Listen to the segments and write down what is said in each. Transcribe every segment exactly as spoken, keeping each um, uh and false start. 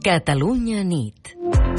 Catalunya nit.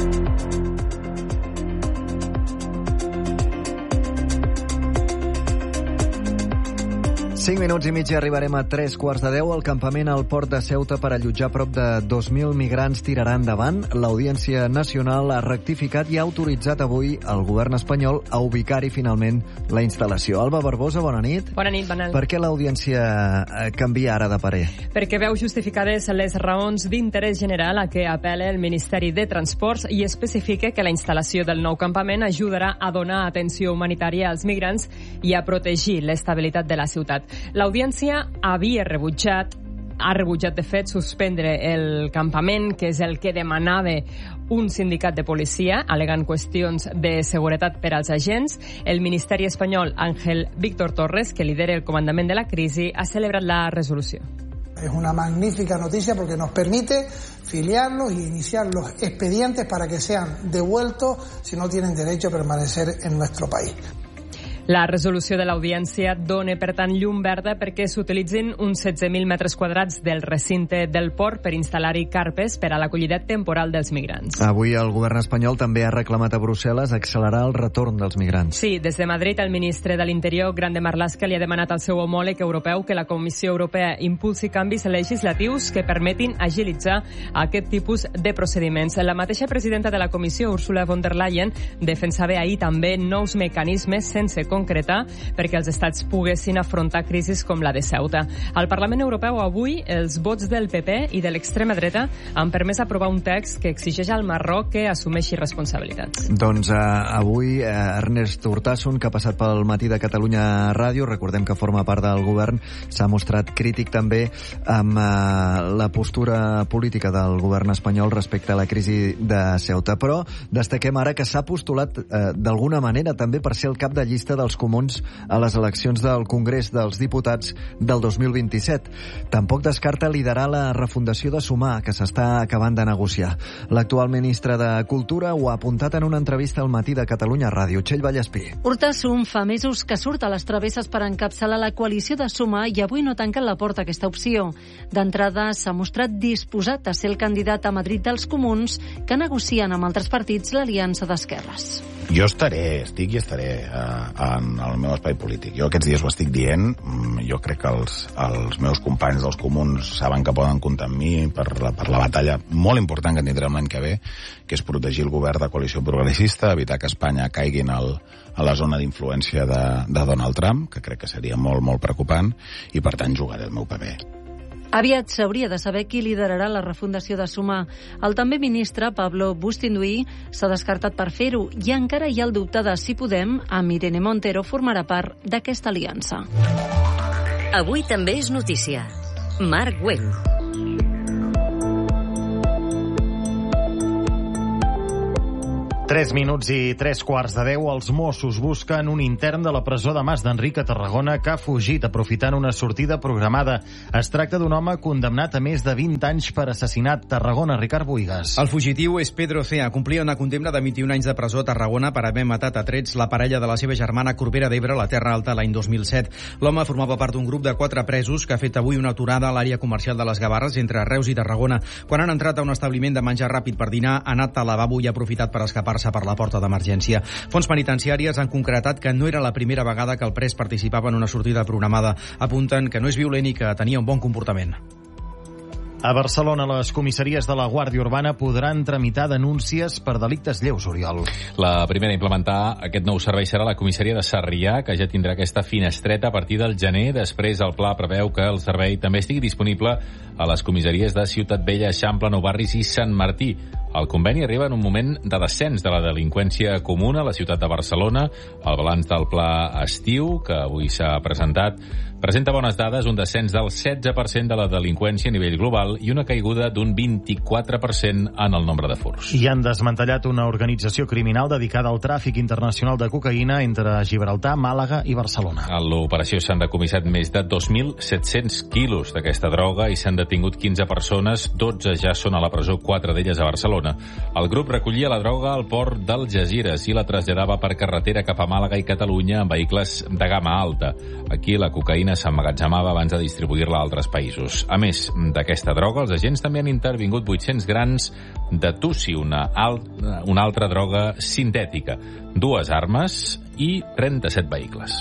Cinc minuts i mig i arribarem a tres quarts de deu. El campament al port de Ceuta per allotjar prop de dos mil migrants tirarà endavant. L'Audiència Nacional ha rectificat i ha autoritzat avui el govern espanyol a ubicar-hi finalment la instal·lació. Alba Barbosa, bona nit. Bona nit, Manel. Per què l'Audiència canvia ara de parer? Perquè veu justificades les raons d'interès general a què apel·la el Ministeri de Transports i especifica que la instal·lació del nou campament ajudarà a donar atenció humanitària als migrants i a protegir l'estabilitat de la ciutat. L'Audiència havia rebutjat, ha rebutjat de fet suspendre el campament, que és el que demanava un sindicat de policia, alegant qüestions de seguretat per als agents. El Ministeri espanyol, Ángel Víctor Torres, que lidera el comandament de la crisi, ha celebrat la resolució. Es una magnífica noticia porque nos permite filiarlos y iniciar los expedientes para que sean devueltos si no tienen derecho a permanecer en nuestro país. La resolució de l'Audiència dona, per tant, llum verda perquè s'utilitzin uns setze mil metres quadrats del recinte del port per instal·lar-hi carpes per a l'acollida temporal dels migrants. Avui el govern espanyol també ha reclamat a Brussel·les accelerar el retorn dels migrants. Sí, des de Madrid el ministre de l'Interior, Grande Marlaska, li ha demanat al seu homòleg europeu que la Comissió Europea impulsi canvis legislatius que permetin agilitzar aquest tipus de procediments. La mateixa presidenta de la Comissió, Ursula von der Leyen, defensava ahir també nous mecanismes sense concretar perquè els estats poguessin afrontar crisis com la de Ceuta. Al Parlament Europeu avui els vots del P P i de l'extrema dreta han permès aprovar un text que exigeix al Marroc que assumeixi responsabilitats. Doncs eh, avui eh, Ernest Urtasun, que ha passat pel Matí de Catalunya Ràdio, recordem que forma part del govern, s'ha mostrat crític també amb eh, la postura política del govern espanyol respecte a la crisi de Ceuta. Però destaquem ara que s'ha postulat eh, d'alguna manera també per ser el cap de llista dels comuns a les eleccions del Congrés dels Diputats del dos mil vint-i-set. Tampoc descarta liderar la refundació de Sumar, que s'està acabant de negociar. L'actual ministre de Cultura ho ha apuntat en una entrevista al Matí de Catalunya Ràdio. Txell Vallespí. Urtasun fa mesos que surt a les travesses per encapçalar la coalició de Sumar i avui no tanquen la porta a aquesta opció. D'entrada s'ha mostrat disposat a ser el candidat a Madrid dels comuns que negocien amb altres partits l'aliança d'esquerres. Jo estaré, estic i estaré uh, en el meu espai polític. Jo aquests dies ho estic dient. Jo crec que els, els meus companys dels comuns saben que poden comptar amb mi per la, per la batalla molt important que tindrem l'any que ve, que és protegir el govern de coalició progressista, evitar que Espanya caigui al, a la zona d'influència de, de Donald Trump, que crec que seria molt, molt preocupant, i per tant jugaré el meu paper. Aviat s'hauria de saber qui liderarà la refundació de Sumar. El també ministre, Pablo Bustinduí, s'ha descartat per fer-ho i encara hi ha el dubte de si Podem, amb Irene Montero, formarà part d'aquesta aliança. Avui també és notícia. Marc Güell. Tres minuts i tres quarts de deu, els Mossos busquen un intern de la presó de Mas d'Enric a Tarragona que ha fugit aprofitant una sortida programada. Es tracta d'un home condemnat a més de vint anys per assassinat. Tarragona, Ricard Boigas. El fugitiu és Pedro Cea. Complia una condemna de vint-i-un anys de presó a Tarragona per haver matat a trets la parella de la seva germana a Corbera d'Ebre, a la Terra Alta, l'any dos mil set. L'home formava part d'un grup de quatre presos que ha fet avui una aturada a l'àrea comercial de les Gavarres entre Reus i Tarragona. Quan han entrat a un establiment de menjar ràpid per dinar, ha anat al lavabo i ha aprofitat per escapar per la porta d'emergència. Fons penitenciàries han concretat que no era la primera vegada que el pres participava en una sortida programada. Apunten que no és violent i que tenia un bon comportament. A Barcelona, les comissaries de la Guàrdia Urbana podran tramitar denúncies per delictes lleus, Oriol. La primera a implementar aquest nou servei serà la comissaria de Sarrià, que ja tindrà aquesta finestreta a partir del gener. Després, el pla preveu que el servei també estigui disponible a les comissaries de Ciutat Vella, Eixample, Nou Barris i Sant Martí. El conveni arriba en un moment de descens de la delinqüència comuna a la ciutat de Barcelona. El balanç del pla estiu, que avui s'ha presentat, presenta bones dades, un descens del setze per cent de la delinqüència a nivell global i una caiguda d'un vint-i-quatre per cent en el nombre de furts. I han desmantellat una organització criminal dedicada al tràfic internacional de cocaïna entre Gibraltar, Màlaga i Barcelona. A l'operació s'han decomissat més de dos mil set-cents quilos d'aquesta droga i s'han detingut quinze persones, dotze ja són a la presó, quatre d'elles a Barcelona. Barcelona. El grup recollia la droga al port d'Algesires i la traslladava per carretera cap a Màlaga i Catalunya en vehicles de gamma alta. Aquí la cocaïna s'emmagatzemava abans de distribuir-la a altres països. A més d'aquesta droga, els agents també han intervingut vuit-cents grans de tussi, una, alt, una altra droga sintètica, dues armes i trenta-set vehicles.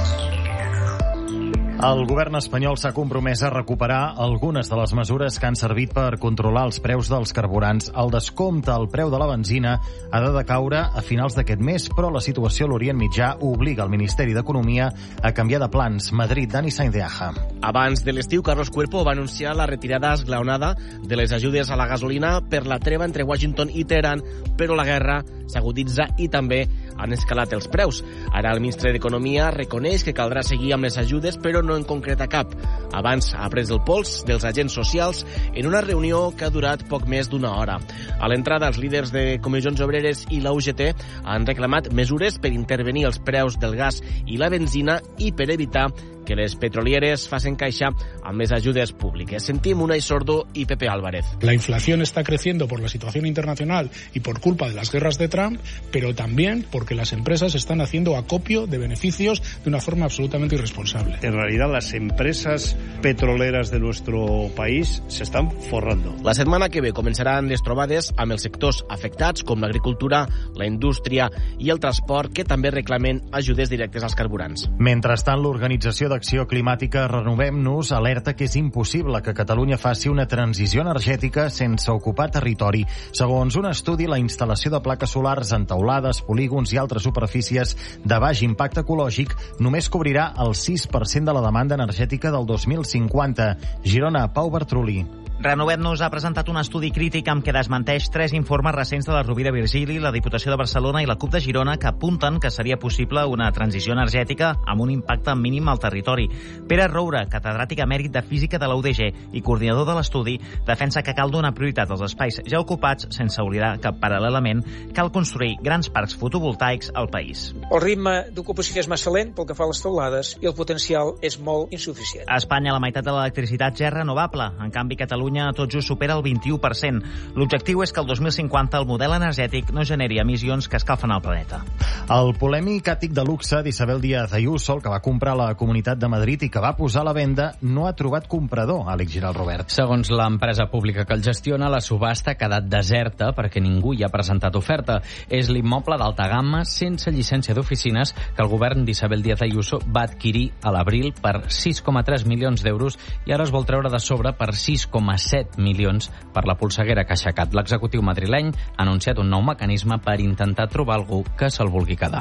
El govern espanyol s'ha compromès a recuperar algunes de les mesures que han servit per controlar els preus dels carburants. El descompte al preu de la benzina ha de decaure a finals d'aquest mes, però la situació a l'Orient Mitjà obliga el Ministeri d'Economia a canviar de plans. Madrid, Dani Sainz de Aja. Abans de l'estiu, Carlos Cuerpo va anunciar la retirada esglaonada de les ajudes a la gasolina per la treva entre Washington i Teheran, però la guerra s'aguditza i també han escalat els preus. Ara el ministre d'Economia reconeix que caldrà seguir amb les ajudes, però no en concreta cap. Abans ha pres el pols dels agents socials en una reunió que ha durat poc més d'una hora. A l'entrada, els líders de Comissions Obreres i la U G T han reclamat mesures per intervenir els preus del gas i la benzina i per evitar que les petrolieres facen caixa amb les ayudas públicas. Sentim Unai Sordo y Pepe Álvarez. La inflación está creciendo por la situación internacional y por culpa de las guerras de Trump, pero también porque las empresas están haciendo acopio de beneficios de una forma absolutamente irresponsable. En realidad, las empresas petroleras de nuestro país se están forrando. La setmana que ve començaran les trobades amb els sectors afectats, com l'agricultura, la indústria i el transport, que també reclamen ajudes directes als carburants. Mentrestant, l'Organització d'Acció Climàtica Renovem-nos alerta que és impossible que Catalunya faci una transició energètica sense ocupar territori. Segons un estudi, la instal·lació de plaques solars en teulades, polígons i altres superfícies de baix impacte ecològic només cobrirà el sis per cent de la demanda energètica del dos mil cinquanta. Girona, Pau Bartrulí. Renovem-nos ha presentat un estudi crític amb què desmenteix tres informes recents de la Rovira Virgili, la Diputació de Barcelona i la CUP de Girona que apunten que seria possible una transició energètica amb un impacte mínim al territori. Pere Roura, catedràtic emèrit de Física de la U D G i coordinador de l'estudi, defensa que cal donar prioritat als espais ja ocupats sense oblidar que, paral·lelament, cal construir grans parcs fotovoltaics al país. El ritme d'ocupació és massa lent pel que fa a les teulades i el potencial és molt insuficient. A Espanya la meitat de l'electricitat ja és renovable. En canvi, Catalunya tot just supera el vint-i-u per cent. L'objectiu és que el dos mil cinquanta el model energètic no generi emissions que escalfen el planeta. El polèmic àtic de luxe d'Isabel Díaz Ayuso, el que va comprar la Comunitat de Madrid i que va posar a la venda, no ha trobat comprador, Àlex Giral Robert. Segons l'empresa pública que el gestiona, la subhasta ha quedat deserta perquè ningú hi ha presentat oferta. És l'immoble d'alta gamma sense llicència d'oficines que el govern d'Isabel Díaz Ayuso va adquirir a l'abril per sis coma tres milions d'euros i ara es vol treure de sobre per sis coma set milions per la polseguera que ha aixecat. L'executiu madrileny ha anunciat un nou mecanisme per intentar trobar algú que se'l vulgui quedar.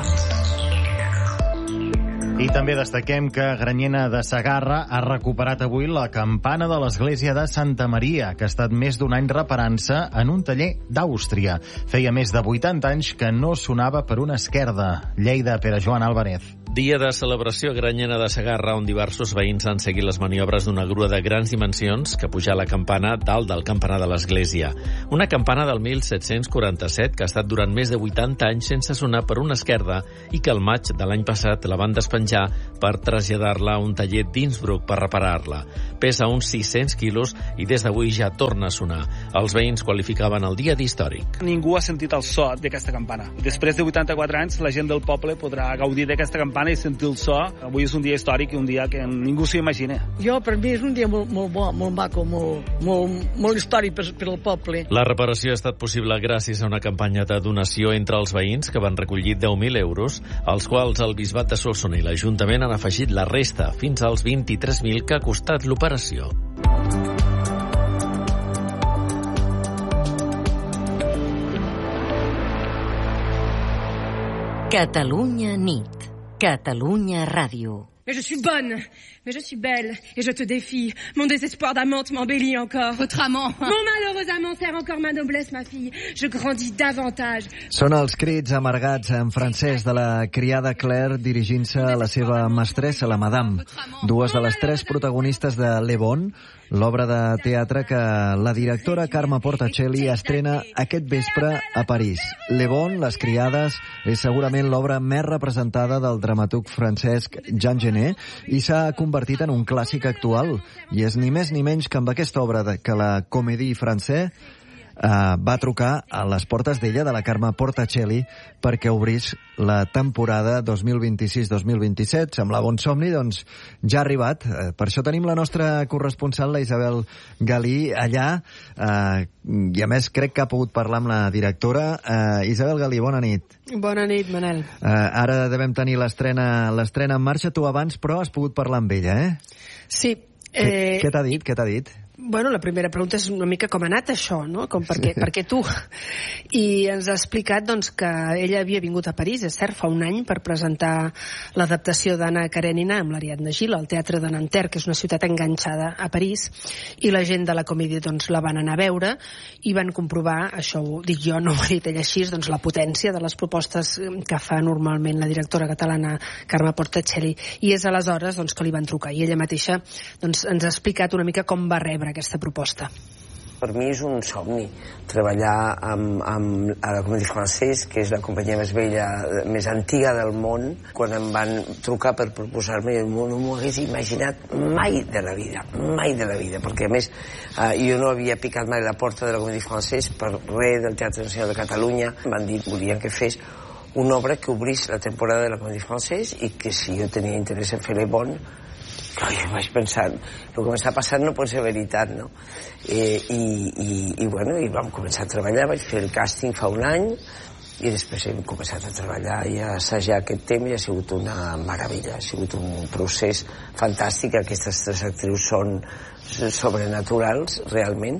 I també destaquem que Granyena de Segarra ha recuperat avui la campana de l'església de Santa Maria, que ha estat més d'un any reparant-se en un taller d'Àustria. Feia més de vuitanta anys que no sonava per una esquerda. Lleida, Pere Joan Álvarez. Dia de celebració a Granyena de Segarra, on diversos veïns han seguit les maniobres d'una grua de grans dimensions que puja la campana dalt del campanar de l'església. Una campana del mil set-cents quaranta-set que ha estat durant més de vuitanta anys sense sonar per una esquerda i que al maig de l'any passat la van despenjar per traslladar-la a un taller d'Innsbruck per reparar-la. Pesa uns sis-cents quilos i des d'avui ja torna a sonar. Els veïns qualificaven el dia d'històric. Ningú ha sentit el so d'aquesta campana. Després de vuitanta-quatre anys, la gent del poble podrà gaudir d'aquesta campana i sentir el so. Avui és un dia històric i un dia que ningú s'ho imagina. Jo, per mi, és un dia molt, molt bo, molt maco, molt, molt, molt històric per, per al poble. La reparació ha estat possible gràcies a una campanya de donació entre els veïns que van recollir deu mil euros, als quals el Bisbat de Solsona i l'Ajuntament han afegit la resta, fins als vint-i-tres mil que ha costat l'operació. Catalunya nit. Catalunya Ràdio. Mais je suis bonne, mais je suis belle, et je te défie. Mon désespoir d'amante m'embellit encore. Votre amant. Mon malheureux amant sert encore ma noblesse, ma fille. Je grandis davantage. Són els crits amargats en francès de la criada Claire dirigint-se a la seva mestressa, la Madame. Dues de les tres protagonistes de Le Bon, l'obra de teatre que la directora Carme Portacelli estrena aquest vespre a París. Le Bon, les criades, és segurament l'obra més representada del dramaturg francès Jean Genet i s'ha convertit en un clàssic actual. I és ni més ni menys que amb aquesta obra de, que la Comédie Française va trucar a les portes d'ella, de la Carme Portacelli, perquè obrís la temporada dos mil vint-i-sis dos mil vint-i-set. Semblava un somni, doncs ja ha arribat. Eh, per això tenim la nostra corresponsal, la Isabel Galí, allà, eh, i a més crec que ha pogut parlar amb la directora. Eh, Isabel Galí, bona nit. Bona nit, Manel. Eh, ara devem tenir l'estrena l'estrena en marxa. Tu abans, però, has pogut parlar amb ella, eh? Sí. Eh... Què t'ha dit? Què t'ha dit? Bueno, la primera pregunta és una mica com ha anat això, no? Com per què, per què tu? I ens ha explicat doncs, que ella havia vingut a París, és cert, fa un any, per presentar l'adaptació d'Anna Karenina amb l'Ariadna Gil al Teatre de Nanterre, que és una ciutat enganxada a París, i la gent de la comèdia doncs, la van anar a veure i van comprovar, això ho dic jo, no ho ha dit ella així, doncs, la potència de les propostes que fa normalment la directora catalana Carme Portacelli, i és aleshores doncs, que li van trucar, i ella mateixa doncs, ens ha explicat una mica com va rebre aquesta proposta. Per mi és un somni treballar amb, amb a la Comédie Française, que és la companyia més vella, més antiga del món. Quan em van trucar per proposar-me, no m'ho hagués imaginat mai de la vida, mai de la vida, perquè a més eh, jo no havia picat mai la porta de la Comédie Française per res del Teatre Nacional de Catalunya. M'han dit que volien que fes una obra que obrís la temporada de la Comédie Française i que si jo tenia interès en fer-la bon, jo vaig pensar, el que m'està passant no pot ser veritat, no? Eh, i, i, i, bueno, i vam començar a treballar, vaig fer el càsting fa un any i després hem començat a treballar i a assajar aquest tema i ha sigut una meravella, ha sigut un procés fantàstic. Aquestes tres actrius són sobrenaturals, realment.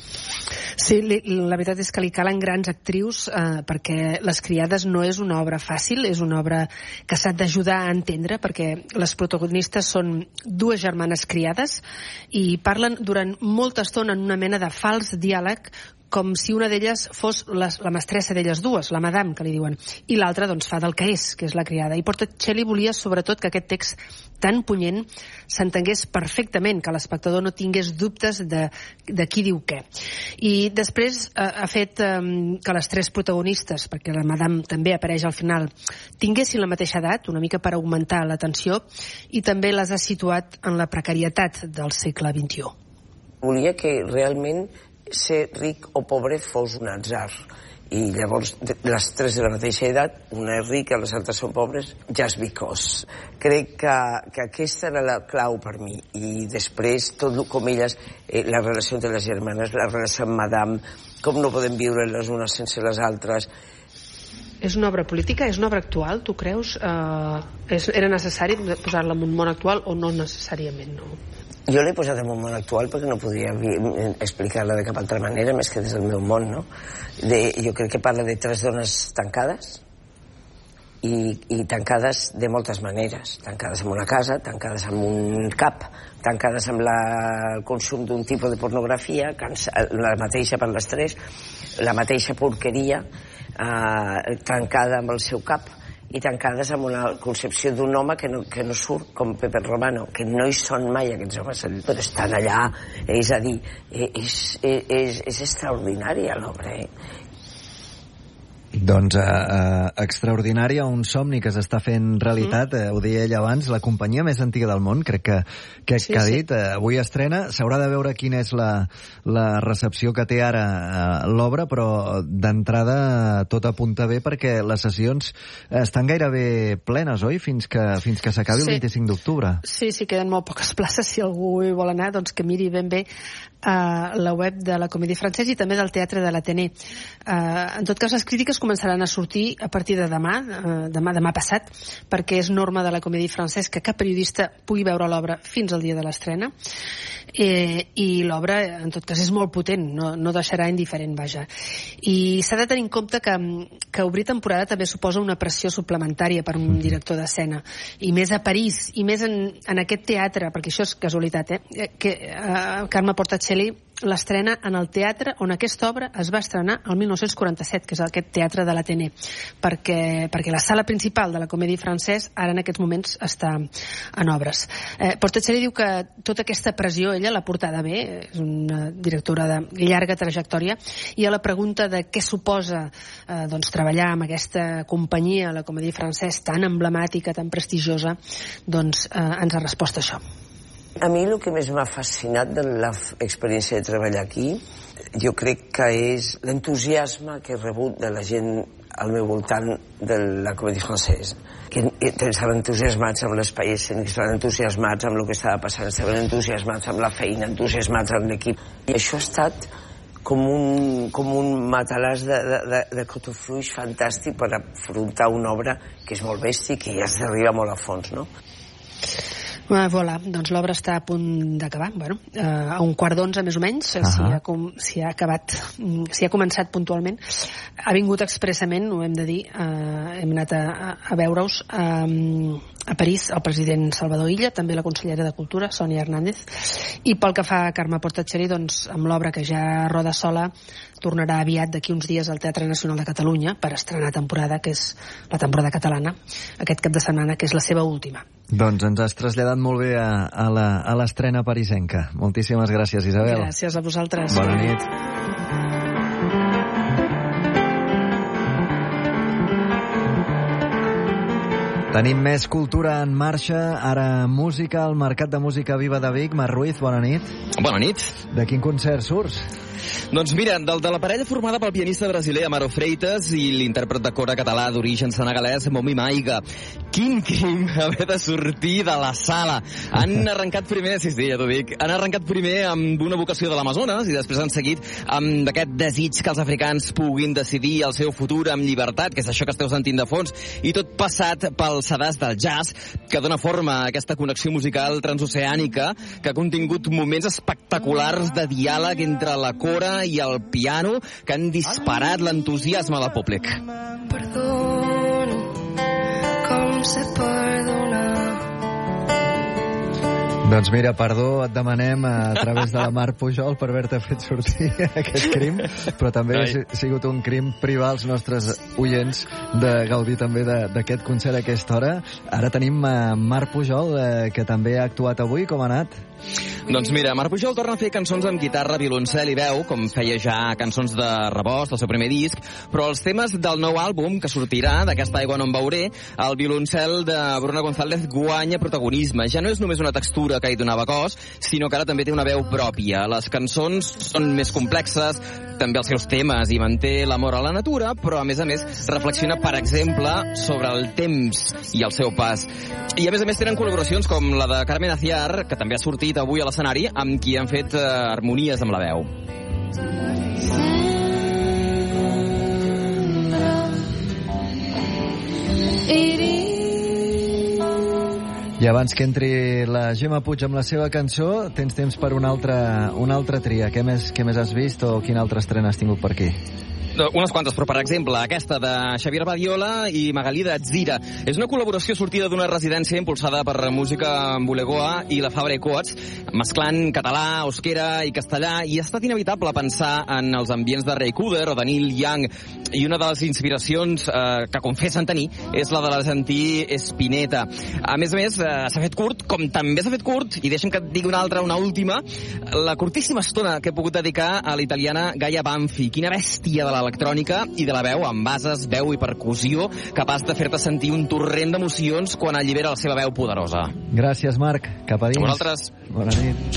Sí, li, la veritat és que li calen grans actrius eh, perquè Les criades no és una obra fàcil, és una obra que s'ha d'ajudar a entendre perquè les protagonistes són dues germanes criades i parlen durant molta estona en una mena de fals diàleg com si una d'elles fos la, la mestressa d'elles dues, la madame, que li diuen, i l'altra doncs fa del que és, que és la criada. I Portacelli volia sobretot que aquest text tan punyent s'entengués perfectament, que l'espectador no tingués dubtes de, de qui diu què. I després eh, ha fet eh, que les tres protagonistes, perquè la madame també apareix al final, tinguessin la mateixa edat, una mica per augmentar la tensió, i també les ha situat en la precarietat del segle vint-i-u. Volia que realment ser ric o pobre fos un atzar i llavors les tres de la mateixa edat, una és rica, les altres són pobres, just because. Crec que, que aquesta era la clau per mi i després tot com elles, eh, la relació entre les germanes, la relació amb madame, com no podem viure les unes sense les altres. És una obra política? És una obra actual, tu creus? Uh, és, era necessari posar-la en un món actual o no necessàriament? No? Jo l'he posat en un món actual perquè no podria explicar-la de cap altra manera més que des del meu món, no? De, jo crec que parla de tres dones tancades i, i tancades de moltes maneres, tancades en una casa, tancades en un cap, tancades amb la, el consum d'un tipus de pornografia, la mateixa per les tres, la mateixa porqueria, eh, tancada amb el seu cap, i tancades amb una concepció d'un home que no, que no surt, com Pepe Romano, que no hi són mai aquests homes, però estan allà, és a dir, és, és, és extraordinària l'obra, eh? Doncs eh, eh, extraordinària, un somni que s'està fent realitat, eh, ho deia ella abans, la companyia més antiga del món, crec que, que, sí, que ha dit, eh, avui estrena, s'haurà de veure quina és la, la recepció que té ara eh, l'obra, però d'entrada tot apunta bé perquè les sessions estan gairebé plenes, oi? Fins que, fins que s'acabi sí. el vint-i-cinc d'octubre. Sí, sí, queden molt poques places, si algú hi vol anar, doncs que miri ben bé a la web de la Comédie Française i també del Teatre de l'Athénée. Uh, en tot cas, les crítiques començaran a sortir a partir de demà, uh, demà, demà passat, perquè és norma de la Comédie Française que cap periodista pugui veure l'obra fins al dia de l'estrena. Eh, I l'obra, en tot cas, és molt potent, no, no deixarà indiferent, vaja. I s'ha de tenir en compte que, que obrir temporada també suposa una pressió suplementària per un director d'escena, i més a París, i més en, en aquest teatre, perquè això és casualitat, eh? que uh, Carme Portacelli l'estrena en el teatre on aquesta obra es va estrenar el mil nou-cents quaranta-set, que és aquest Teatre de l'Athénée, perquè, perquè la sala principal de la Comédie Française ara en aquests moments està en obres. Eh, Portacelli diu que tota aquesta pressió ella l'ha portada bé, és una directora de llarga trajectòria, i a la pregunta de què suposa eh, doncs, treballar amb aquesta companyia, la Comédie Française, tan emblemàtica, tan prestigiosa, doncs eh, ens ha respost això. A mi el que més m'ha fascinat de l'experiència de treballar aquí, jo crec que és l'entusiasme que he rebut de la gent al meu voltant de la Comédie Française, que estaven entusiasmats amb l'espai escènic, estaven entusiasmats amb el que estava passant, estaven entusiasmats amb la feina, entusiasmats amb l'equip. I això ha estat com un, com un matalàs de, de, de cotofluix fantàstic per afrontar una obra que és molt bèstia i que ja s'arriba molt a fons, no? Uh, voilà, doncs l'obra està a punt d'acabar, bueno, uh, a un quart d'onze més o menys, uh-huh. si, ha com, si ha acabat, si ha començat puntualment. Ha vingut expressament, ho hem de dir, uh, hem anat a, a veure-us um, a París el president Salvador Illa, també la consellera de Cultura, Sònia Hernández, i pel que fa a Carme Portaxeri, doncs amb l'obra que ja roda sola, tornarà aviat d'aquí uns dies al Teatre Nacional de Catalunya per estrenar temporada, que és la temporada catalana, aquest cap de setmana, que és la seva última. Doncs ens has traslladat molt bé a, a l'estrena parisenca. Moltíssimes gràcies, Isabel. Gràcies a vosaltres. Bona nit. Tenim més cultura en marxa, ara música, al Mercat de Música Viva de Vic. Marc Ruiz, bona nit. Bona nit. De quin concert surts? Doncs mira, del de la parella formada pel pianista brasiler Amaro Freitas i l'intèrpret de cora català d'origen senegalès Momi Maiga. Quin crim haver de sortir de la sala. Han arrencat primer, sí, sí, ja t'ho dic, han arrencat primer amb una vocació de l'Amazones i després han seguit amb aquest desig que els africans puguin decidir el seu futur amb llibertat, que és això que esteu sentint de fons, i tot passat pel sedàs del jazz, que dona forma a aquesta connexió musical transoceànica que ha contingut moments espectaculars de diàleg entre la cora i el piano que han disparat l'entusiasme del públic. Perdono, com se perdona. Doncs mira, perdó, et demanem a través de la Marc Pujol per haver-te fet sortir aquest crim, però també ha sigut un crim privar als nostres oients de gaudir també d'aquest concert a aquesta hora. Ara tenim Marc Pujol, eh, que també ha actuat avui. Com ha anat? Doncs mira, Marc Pujol torna a fer cançons amb guitarra, violoncel i veu, com feia ja cançons de Rebost, del seu primer disc, però els temes del nou àlbum que sortirà, d'aquesta aigua no en veuré, el violoncel de Bruna González guanya protagonisme. Ja no és només una textura que hi donava cos, sinó que ara també té una veu pròpia. Les cançons són més complexes, també els seus temes, i manté l'amor a la natura, però a més a més reflexiona, per exemple, sobre el temps i el seu pas. I a més a més tenen col·laboracions com la de Carmen Aciar, que també ha sortit avui a l'escenari, amb qui han fet eh, harmonies amb la veu. I abans que entri la Gemma Puig amb la seva cançó, tens temps per una altra, una altra tria. Què més, què més has vist o quina altra estrena has tingut per aquí? Unes quantes, però per exemple aquesta de Xavier Badiola i Magalí de Zira. És una col·laboració sortida d'una residència impulsada per Música Bulegoa i la Fabra i Coats, mesclant català, euskera i castellà, i ha estat inevitable pensar en els ambients de Ray Cooder o de Neil Young, i una de les inspiracions eh, que confessen tenir és la de l'Argentí Spinetta. A més a més, eh, s'ha fet curt, com també s'ha fet curt, i deixa'm que et digui una altra, una última, la curtíssima estona que he pogut dedicar a la italiana Gaia Banfi. Quina bèstia de la electrònica i de la veu, amb bases, veu i percussió, capaç de fer-te sentir un torrent d'emocions quan allibera la seva veu poderosa. Gràcies, Marc. Cap a dins. A vosaltres. Bona nit.